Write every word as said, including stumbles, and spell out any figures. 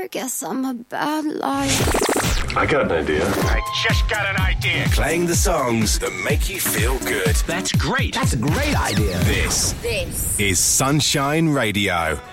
I guess I'm a bad liar. I got an idea. I just got an idea. Playing the songs that make you feel good. That's great. That's a great idea. This, This is Sunshine Radio.